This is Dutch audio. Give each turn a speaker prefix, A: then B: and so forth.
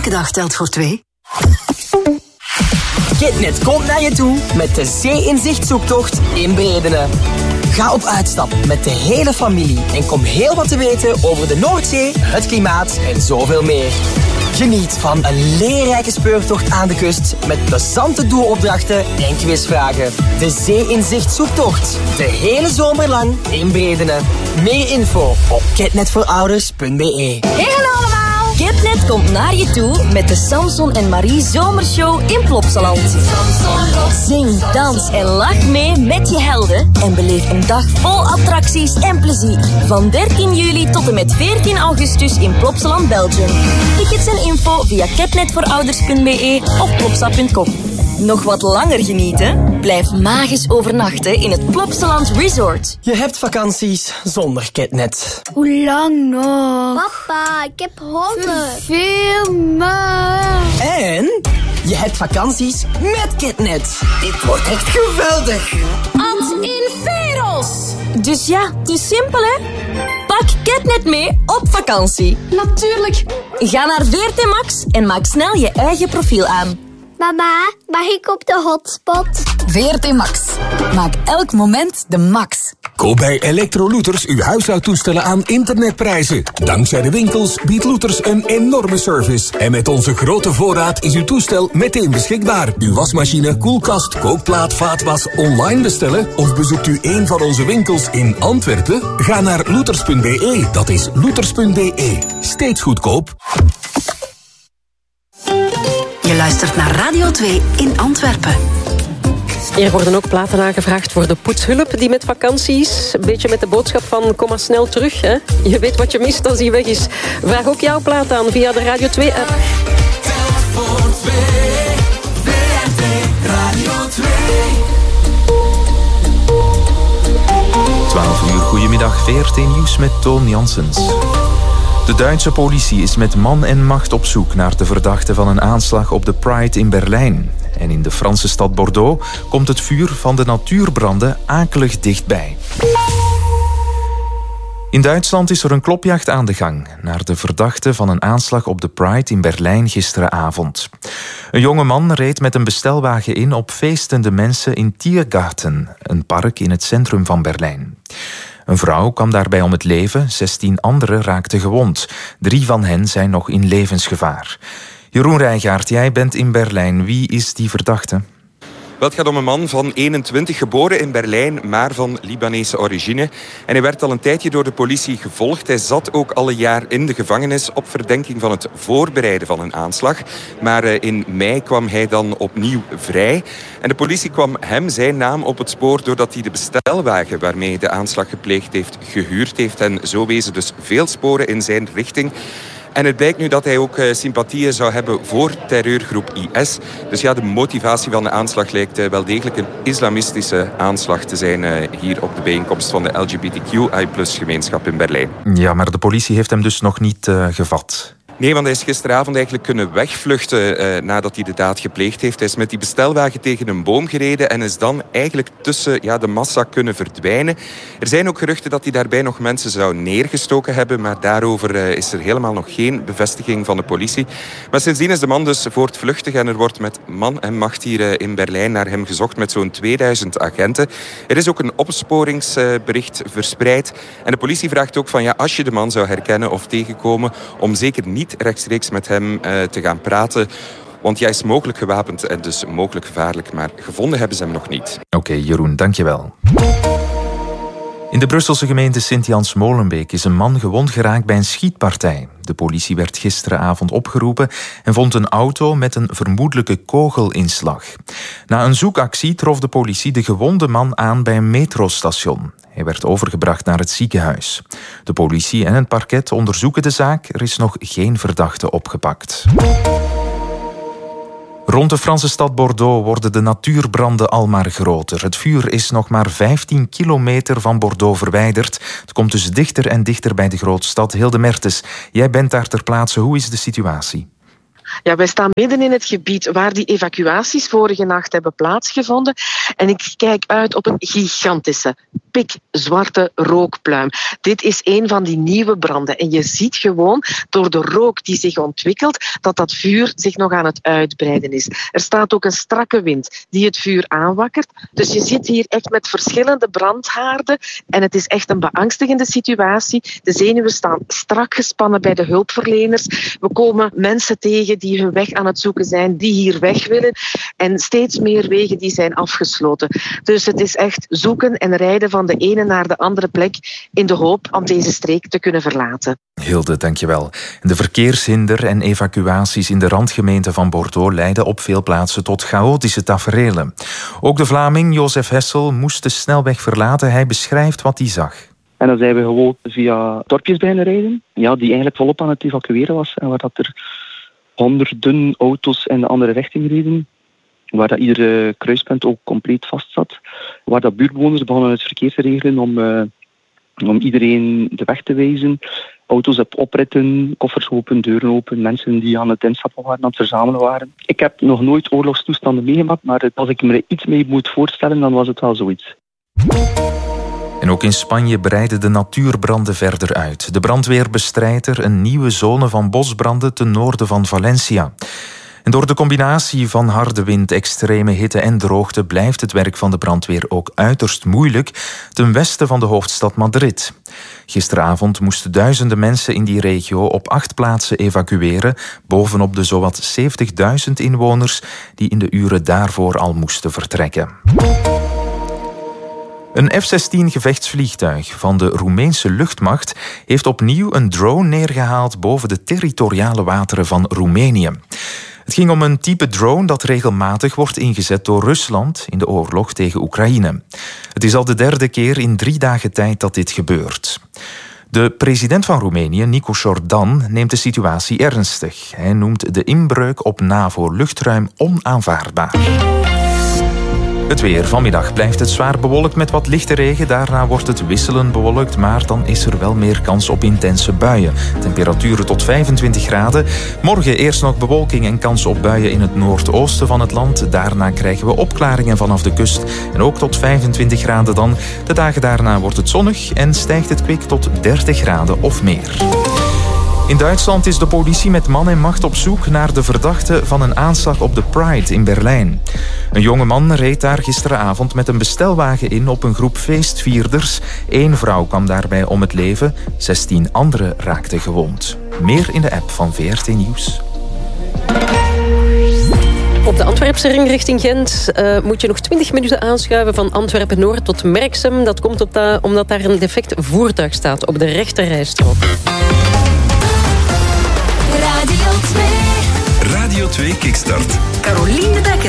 A: Elke dag telt voor 2.
B: Kitnet komt naar je toe met de Zee-inzicht zoektocht in Bredene. Ga op uitstap met de hele familie en kom heel wat te weten over de Noordzee, het klimaat en zoveel meer. Geniet van een leerrijke speurtocht aan de kust met plezante doelopdrachten en quizvragen. De Zee-inzicht zoektocht. De hele zomer lang in Bredene. Meer info op kitnetvoorouders.be.
C: Hey, hallo allemaal! Kitnet komt naar je toe met de Samson en Marie Zomershow in Plopsaland. Zing, dans en lach mee met je helden en beleef een dag vol attracties en plezier. Van 13 juli tot en met 14 augustus in Plopsaland, Belgium. Tickets en info via kitnetvoorouders.be of plopsa.com. Nog wat langer genieten? Blijf magisch overnachten in het Plopsaland Resort.
B: Je hebt vakanties zonder Kitnet.
D: Hoe lang nog?
E: Papa, ik heb honger.
D: Veel maar.
B: En je hebt vakanties met Kitnet. Dit wordt echt geweldig.
C: Ad inferos! Dus ja, het is simpel hè? Pak Kitnet mee op vakantie.
D: Natuurlijk.
C: Ga naar VRT Max en maak snel je eigen profiel aan.
E: Mama, mag ik op de hotspot?
A: VRT Max. Maak elk moment de max.
F: Koop bij Electrolooters uw huishoudtoestellen aan internetprijzen. Dankzij de winkels biedt Looters een enorme service. En met onze grote voorraad is uw toestel meteen beschikbaar. Uw wasmachine, koelkast, kookplaat, vaatwas online bestellen? Of bezoekt u een van onze winkels in Antwerpen? Ga naar looters.be. Dat is looters.be. Steeds goedkoop.
A: Je luistert naar Radio 2 in Antwerpen.
G: Er worden ook platen aangevraagd voor de poetshulp die met vakantie is. Een beetje met de boodschap van kom maar snel terug. Hè? Je weet wat je mist als die weg is. Vraag ook jouw plaat aan via de Radio 2-app.
H: Telt voor 2, VRT Radio 2.
I: 12 uur, goedemiddag, VRT Nieuws met Toon Janssens. De Duitse politie is met man en macht op zoek naar de verdachte van een aanslag op de Pride in Berlijn. En in de Franse stad Bordeaux komt het vuur van de natuurbranden akelig dichtbij. In Duitsland is er een klopjacht aan de gang naar de verdachte van een aanslag op de Pride in Berlijn gisteravond. Een jonge man reed met een bestelwagen in op feestende mensen in Tiergarten, een park in het centrum van Berlijn. Een vrouw kwam daarbij om het leven, 16 anderen raakten gewond. 3 van hen zijn nog in levensgevaar. Jeroen Rijgaard, jij bent in Berlijn. Wie is die verdachte?
J: Wel, het gaat om een man van 21, geboren in Berlijn, maar van Libanese origine. En hij werd al een tijdje door de politie gevolgd. Hij zat ook al een jaar in de gevangenis op verdenking van het voorbereiden van een aanslag. Maar in mei kwam hij dan opnieuw vrij. En de politie kwam hem zijn naam op het spoor doordat hij de bestelwagen waarmee hij de aanslag gepleegd heeft, gehuurd heeft. En zo wezen dus veel sporen in zijn richting. En het blijkt nu dat hij ook sympathieën zou hebben voor terreurgroep IS. Dus ja, de motivatie van de aanslag lijkt wel degelijk een islamistische aanslag te zijn hier op de bijeenkomst van de LGBTQI+-gemeenschap in Berlijn.
I: Ja, maar de politie heeft hem dus nog niet gevat.
J: Nee, want hij is gisteravond eigenlijk kunnen wegvluchten nadat hij de daad gepleegd heeft. Hij is met die bestelwagen tegen een boom gereden en is dan eigenlijk tussen de massa kunnen verdwijnen. Er zijn ook geruchten dat hij daarbij nog mensen zou neergestoken hebben, maar daarover is er helemaal nog geen bevestiging van de politie. Maar sindsdien is de man dus voortvluchtig en er wordt met man en macht hier in Berlijn naar hem gezocht met zo'n 2000 agenten. Er is ook een opsporingsbericht verspreid en de politie vraagt ook van als je de man zou herkennen of tegenkomen, om zeker niet rechtstreeks met hem te gaan praten. Want hij is mogelijk gewapend en dus mogelijk gevaarlijk. Maar gevonden hebben ze hem nog niet.
I: Oké, Jeroen, dankjewel. In de Brusselse gemeente Sint-Jans-Molenbeek is een man gewond geraakt bij een schietpartij. De politie werd gisteravond opgeroepen en vond een auto met een vermoedelijke kogelinslag. Na een zoekactie trof de politie de gewonde man aan bij een metrostation. Hij werd overgebracht naar het ziekenhuis. De politie en het parket onderzoeken de zaak. Er is nog geen verdachte opgepakt. Rond de Franse stad Bordeaux worden de natuurbranden al maar groter. Het vuur is nog maar 15 kilometer van Bordeaux verwijderd. Het komt dus dichter en dichter bij de grootstad. Hilde Mertens, jij bent daar ter plaatse. Hoe is de situatie?
K: Ja, wij staan midden in het gebied waar die evacuaties vorige nacht hebben plaatsgevonden. En ik kijk uit op een gigantische, pikzwarte rookpluim. Dit is een van die nieuwe branden. En je ziet gewoon door de rook die zich ontwikkelt dat vuur zich nog aan het uitbreiden is. Er staat ook een strakke wind die het vuur aanwakkert. Dus je zit hier echt met verschillende brandhaarden. En het is echt een beangstigende situatie. De zenuwen staan strak gespannen bij de hulpverleners. We komen mensen tegen die hun weg aan het zoeken zijn, die hier weg willen. En steeds meer wegen die zijn afgesloten. Dus het is echt zoeken en rijden van de ene naar de andere plek in de hoop om deze streek te kunnen verlaten.
I: Hilde, dankjewel. De verkeershinder en evacuaties in de randgemeente van Bordeaux leiden op veel plaatsen tot chaotische taferelen. Ook de Vlaming Jozef Hessel moest de snelweg verlaten. Hij beschrijft wat hij zag.
L: En dan zijn we gewoon via dorpjes bijna rijden, ja, die eigenlijk volop aan het evacueren was. En waar dat er honderden auto's in de andere richting reden. Waar dat iedere kruispunt ook compleet vast zat. Waar dat buurtbewoners begonnen het verkeer te regelen om iedereen de weg te wijzen. Auto's op opritten, koffers open, deuren open, mensen die aan het instappen waren, aan het verzamelen waren. Ik heb nog nooit oorlogstoestanden meegemaakt, maar als ik me er iets mee moet voorstellen, dan was het wel zoiets.
I: En ook in Spanje breiden de natuurbranden verder uit. De brandweer bestrijdt er een nieuwe zone van bosbranden ten noorden van Valencia. En door de combinatie van harde wind, extreme hitte en droogte blijft het werk van de brandweer ook uiterst moeilijk ten westen van de hoofdstad Madrid. Gisteravond moesten duizenden mensen in die regio op 8 plaatsen evacueren, bovenop de zowat 70.000 inwoners die in de uren daarvoor al moesten vertrekken. Een F-16 gevechtsvliegtuig van de Roemeense luchtmacht heeft opnieuw een drone neergehaald boven de territoriale wateren van Roemenië. Het ging om een type drone dat regelmatig wordt ingezet door Rusland in de oorlog tegen Oekraïne. Het is al de 3e keer in 3 dagen tijd dat dit gebeurt. De president van Roemenië, Nicu Jordan, neemt de situatie ernstig. Hij noemt de inbreuk op NAVO-luchtruim onaanvaardbaar. Het weer. Vanmiddag blijft het zwaar bewolkt met wat lichte regen. Daarna wordt het wisselend bewolkt, maar dan is er wel meer kans op intense buien. Temperaturen tot 25 graden. Morgen eerst nog bewolking en kans op buien in het noordoosten van het land. Daarna krijgen we opklaringen vanaf de kust. En ook tot 25 graden dan. De dagen daarna wordt het zonnig en stijgt het kwik tot 30 graden of meer. In Duitsland is de politie met man en macht op zoek naar de verdachte van een aanslag op de Pride in Berlijn. Een jonge man reed daar gisteravond met een bestelwagen in op een groep feestvierders. 1 vrouw kwam daarbij om het leven, 16 anderen raakten gewond. Meer in de app van VRT Nieuws.
G: Op de Antwerpse ring richting Gent moet je nog 20 minuten aanschuiven van Antwerpen-Noord tot Merksem. Dat komt omdat daar een defect voertuig staat op de rechterrijstrook.
H: Radio 2 Kickstart.
A: Caroline de Bekker.